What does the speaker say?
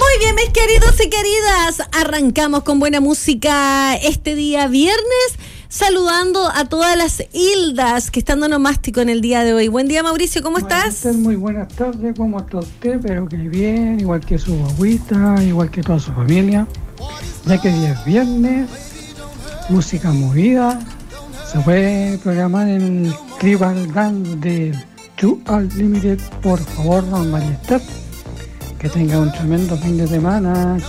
Muy bien, mis queridos y queridas, arrancamos con buena música este día viernes, saludando a todas las Hildas que están dando mástico en el día de hoy. Buen día, Mauricio, ¿cómo estás? Muy buenas tardes, ¿cómo está usted? Espero que bien, igual que su agüita, igual que toda su familia, ya que hoy es viernes, música movida, se puede programar en el Tribal Dance de Two Unlimited, por favor, don María Esther. Que tenga un tremendo fin de semana.